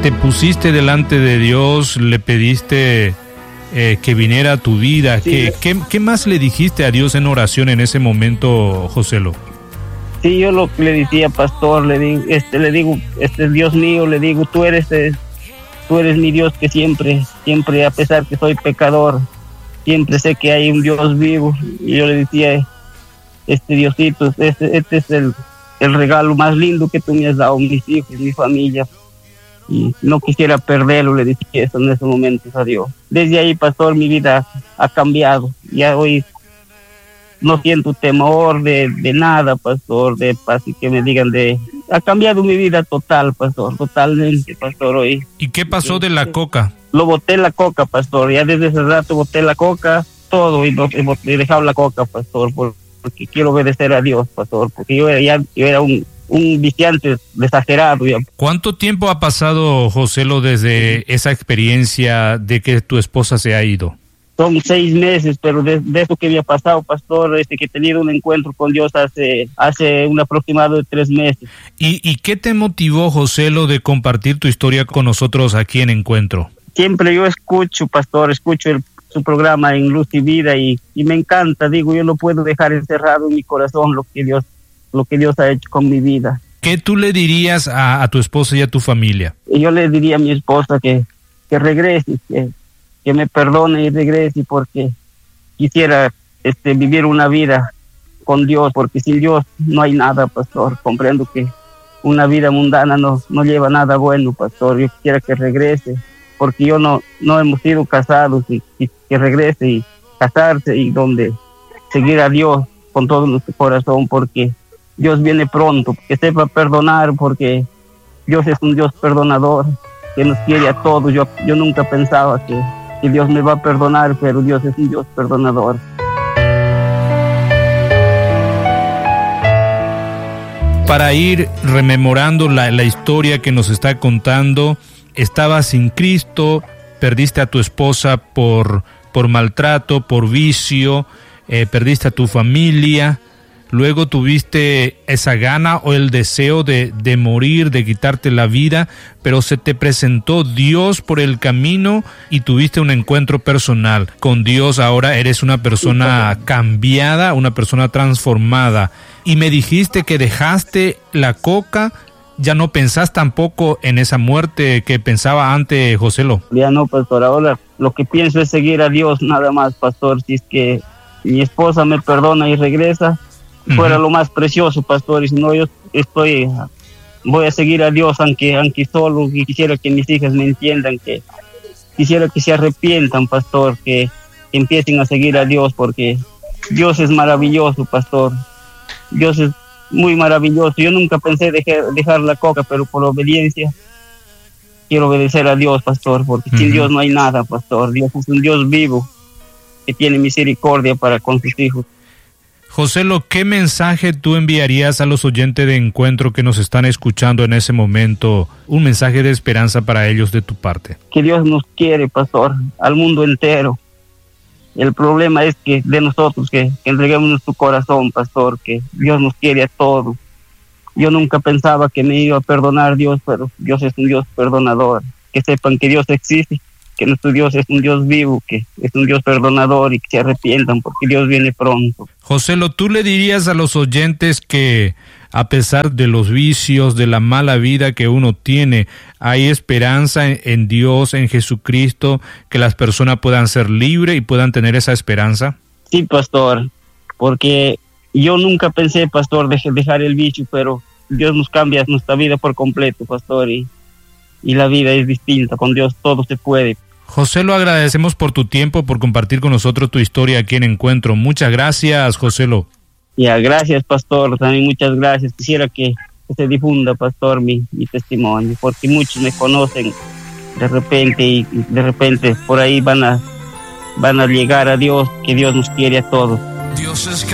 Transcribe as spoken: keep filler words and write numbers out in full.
te pusiste delante de Dios, le pediste eh, que viniera a tu vida. Sí. ¿Qué, qué, ¿Qué más le dijiste a Dios en oración en ese momento, Joselo? Sí, yo lo que le decía, pastor, le digo, este, le digo, este Dios mío, le digo, tú eres, eh, tú eres mi Dios que siempre, siempre, a pesar que soy pecador, siempre sé que hay un Dios vivo. Y yo le decía, este Diosito, este, este es el, el regalo más lindo que tú me has dado, mis hijos, mi familia. Y no quisiera perderlo, le decía eso en ese momento a Dios. Desde ahí, pastor, mi vida ha cambiado. Ya hoy no siento temor de, de nada, pastor, de así que me digan de... Ha cambiado mi vida total, pastor, totalmente, pastor, hoy. ¿Y qué pasó de la coca? Lo boté la coca, pastor, ya desde ese rato boté la coca, todo, y, lo, y he dejado la coca, pastor, porque quiero obedecer a Dios, pastor, porque yo era, ya, yo era un, un viciante exagerado. Ya. ¿Cuánto tiempo ha pasado, Joselo, desde esa experiencia de que tu esposa se ha ido? Son seis meses, pero de, de eso que había pasado, pastor, este, que he tenido un encuentro con Dios hace, hace un aproximado de tres meses. ¿Y, y qué te motivó, Joselo, de compartir tu historia con nosotros aquí en Encuentro? Siempre yo escucho, pastor, escucho el, su programa en Luz y Vida y, y me encanta, digo, yo no puedo dejar encerrado en mi corazón lo que Dios, lo que Dios ha hecho con mi vida. ¿Qué tú le dirías a, a tu esposa y a tu familia? Y yo le diría a mi esposa que, que regrese, que que me perdone y regrese, porque quisiera este, vivir una vida con Dios, porque sin Dios no hay nada, pastor. Comprendo que una vida mundana no, no lleva nada bueno, pastor. Yo quisiera que regrese, porque yo no, no hemos sido casados, y, y que regrese y casarse y donde seguir a Dios con todo nuestro corazón, porque Dios viene pronto, que sepa perdonar, porque Dios es un Dios perdonador, que nos quiere a todos. Yo, yo nunca pensaba que que Dios me va a perdonar, pero Dios es un Dios perdonador. Para ir rememorando la, la historia que nos está contando, estabas sin Cristo, perdiste a tu esposa por, por maltrato, por vicio, eh, perdiste a tu familia, luego tuviste esa gana o el deseo de, de morir, de quitarte la vida, pero se te presentó Dios por el camino y tuviste un encuentro personal con Dios. Ahora eres una persona cambiada, una persona transformada. Y me dijiste que dejaste la coca, ya no pensás tampoco en esa muerte que pensaba antes, Joselo. Ya no, pastor, ahora lo que pienso es seguir a Dios nada más, pastor. Si es que mi esposa me perdona y regresa, fuera uh-huh. lo más precioso, pastor, y si no, yo estoy, voy a seguir a Dios, aunque, aunque solo, y quisiera que mis hijas me entiendan, que quisiera que se arrepientan, pastor, que, que empiecen a seguir a Dios, porque Dios es maravilloso, pastor, Dios es muy maravilloso. Yo nunca pensé dejar, dejar la coca, pero por obediencia quiero obedecer a Dios, pastor, porque uh-huh. sin Dios no hay nada, pastor. Dios es un Dios vivo, que tiene misericordia para con sus hijos. Joselo, ¿qué mensaje tú enviarías a los oyentes de Encuentro que nos están escuchando en ese momento? Un mensaje de esperanza para ellos de tu parte. Que Dios nos quiere, pastor, al mundo entero. El problema es que de nosotros, que, que entreguemos nuestro corazón, pastor, que Dios nos quiere a todos. Yo nunca pensaba que me iba a perdonar Dios, pero Dios es un Dios perdonador. Que sepan que Dios existe, que nuestro Dios es un Dios vivo, que es un Dios perdonador y que se arrepientan porque Dios viene pronto. Joselo, ¿tú le dirías a los oyentes que a pesar de los vicios, de la mala vida que uno tiene, hay esperanza en, en Dios, en Jesucristo, que las personas puedan ser libres y puedan tener esa esperanza? Sí, pastor, porque yo nunca pensé, pastor, de dejar el vicio, pero Dios nos cambia nuestra vida por completo, pastor, y y la vida es distinta. Con Dios todo se puede. Joselo, agradecemos por tu tiempo, por compartir con nosotros tu historia aquí en Encuentro. Muchas gracias, Joselo. Ya, gracias, pastor. También muchas gracias. Quisiera que, que se difunda, pastor, mi, mi testimonio, porque muchos me conocen de repente y de repente por ahí van a, van a llegar a Dios, que Dios nos quiere a todos. Dios es